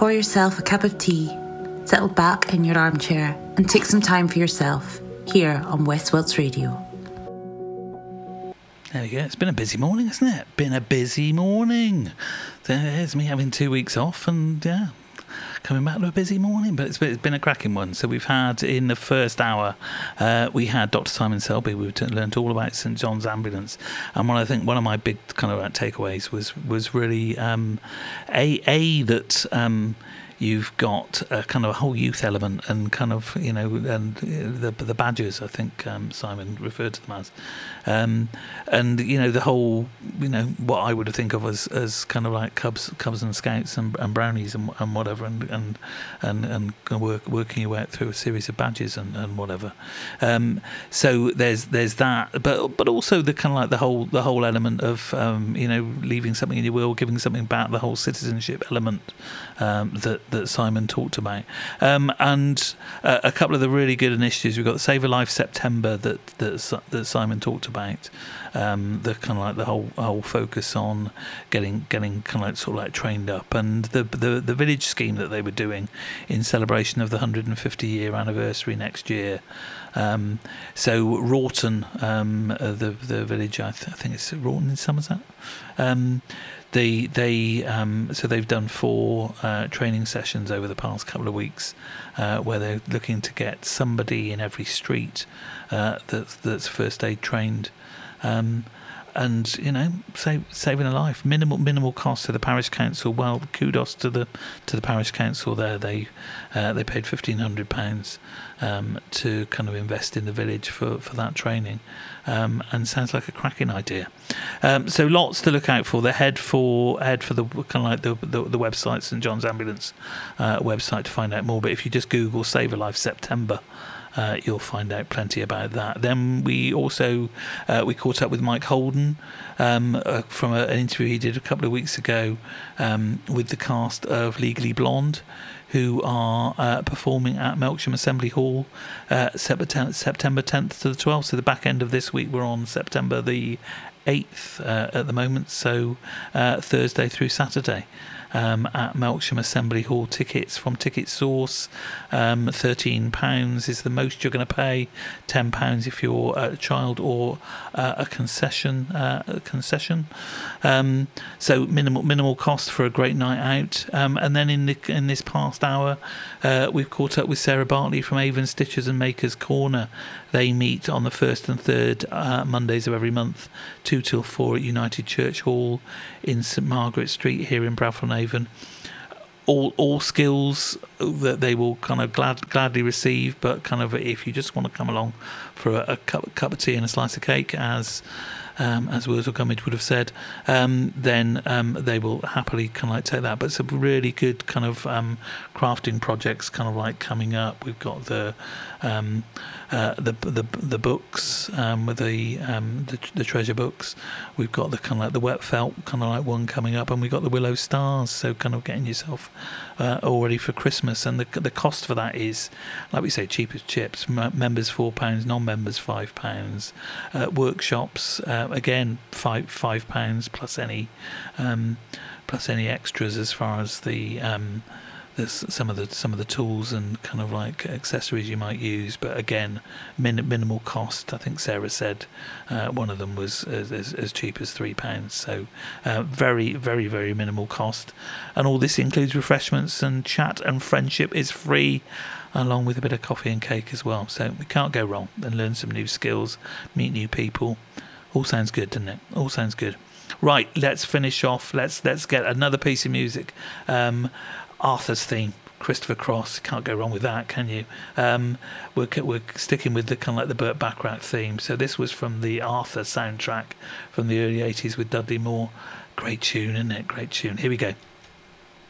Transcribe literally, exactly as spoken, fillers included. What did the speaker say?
pour yourself a cup of tea, settle back in your armchair and take some time for yourself here on West Wilts Radio. There we go. It's been a busy morning, hasn't it? Been a busy morning. There's me having two weeks off and, yeah, coming back to a busy morning. But it's been, it's been a cracking one. So we've had, in the first hour, uh, we had Doctor Simon Selby. We learned all about St John's Ambulance. And one, I think one of my big kind of uh, takeaways was was really, um, a, a that... Um, You've got a kind of a whole youth element and kind of, you know, and the the badgers, I think um, Simon referred to them as. Um, and, you know, the whole, you know, what I would think of as, as kind of like Cubs Cubs and Scouts and, and Brownies and, and whatever, and and, and, and work, working your way through a series of badges and, and whatever. Um, so there's there's that, but but also the kind of like the whole the whole element of, um, you know, leaving something in your will, giving something back, the whole citizenship element um, that that Simon talked about, um, and uh, a couple of the really good initiatives. We've got Save a Life September that that, that Simon talked about. Um, the kind of like the whole whole focus on getting getting kind of like sort of like trained up, and the the the village scheme that they were doing in celebration of the one hundred fifty year anniversary next year. Um, so Rawton, um, uh, the the village, I, th- I think it's Rawton in Somerset. Um, They they um, so they've done four uh, training sessions over the past couple of weeks, uh, where they're looking to get somebody in every street uh, that's that's first aid trained, um, and you know save, saving a life, minimal minimal cost to the parish council. Well, kudos to the to the parish council there. They uh, they paid fifteen hundred pounds um, to kind of invest in the village for, for that training, um, and sounds like a cracking idea. Um, so lots to look out for. The head for head for the kind of like the the, the website, St John's Ambulance uh, website, to find out more. But if you just Google Save a Life September, uh, you'll find out plenty about that. Then we also uh, we caught up with Mike Holden um, uh, from a, an interview he did a couple of weeks ago um, with the cast of Legally Blonde, who are uh, performing at Melksham Assembly Hall uh, September tenth to the twelfth. So the back end of this week, we're on September the eighth uh, at the moment, so uh, Thursday through Saturday um, at Melksham Assembly Hall. Tickets from Ticket Source, um, thirteen pounds is the most you're going to pay, ten pounds if you're a child or uh, a concession uh, a concession um, so minimal minimal cost for a great night out. Um, and then in the in this past hour uh, we've caught up with Sarah Bartley from Avon Stitchers and Makers Corner. They meet on the first and third uh, Mondays of every month, two till four at United Church Hall in St Margaret Street here in Bradford on Avon. All all skills that they will kind of glad, gladly receive, but kind of if you just want to come along for a, a cup, cup of tea and a slice of cake, as um, as Wurzel Gummidge would have said, um, then um, they will happily kind of like take that. But some really good kind of um, crafting projects kind of like coming up. We've got the um, uh, the the the books um, with the, um, the the treasure books. We've got the kind of like the wet felt kind of like one coming up, and we've got the Willow Stars. So kind of getting yourself uh, all ready for Christmas, and the the cost for that is, like we say, cheap as chips. M- members four pounds, non-members five pounds. Uh, workshops uh, again five five pounds plus any um, plus any extras as far as the. Um, There's some of the some of the tools and kind of like accessories you might use, but again, min- minimal cost. I think Sarah said uh, one of them was as, as, as cheap as three pounds. So uh, very, very, very minimal cost, and all this includes refreshments and chat, and friendship is free, along with a bit of coffee and cake as well. So we can't go wrong, and learn some new skills, meet new people. All sounds good, doesn't it? All sounds good. Right, let's finish off. Let's let's get another piece of music. Um, Arthur's theme, Christopher Cross. Can't go wrong with that, can you? Um, we're we're sticking with the kind of like the Burt Bacharach theme. So this was from the Arthur soundtrack from the early eighties with Dudley Moore. Great tune, isn't it? Great tune. Here we go.